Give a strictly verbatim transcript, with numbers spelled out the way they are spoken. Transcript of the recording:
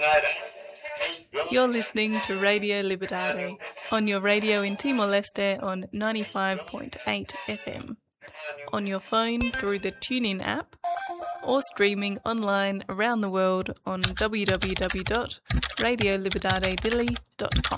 You're listening to Radio Liberdade on your radio in Timor-Leste on ninety-five point eight F M, on your phone through the TuneIn app, or streaming online around the world on w w w dot radio liberdade dili dot com.